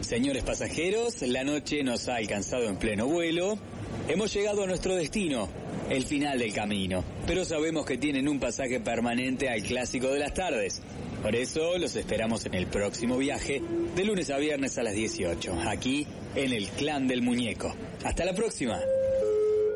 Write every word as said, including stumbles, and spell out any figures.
Señores pasajeros, la noche nos ha alcanzado en pleno vuelo. Hemos llegado a nuestro destino, el final del camino. Pero sabemos que tienen un pasaje permanente al clásico de las tardes. Por eso los esperamos en el próximo viaje, de lunes a viernes a las dieciocho, aquí en el Clan del Muñeco. Hasta la próxima.